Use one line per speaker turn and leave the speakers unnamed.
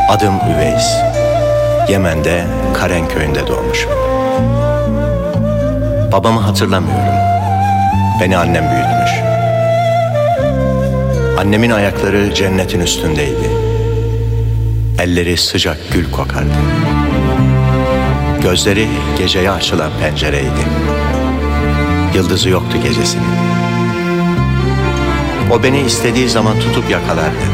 Adım Üveys. Yemen'de Karen köyünde doğmuşum. Babamı hatırlamıyorum. Beni annem büyütmüş. Annemin ayakları cennetin üstündeydi. Elleri sıcak gül kokardı. Gözleri geceye açılan pencereydi. Yıldızı yoktu gecesinin. O beni istediği zaman tutup yakalardı.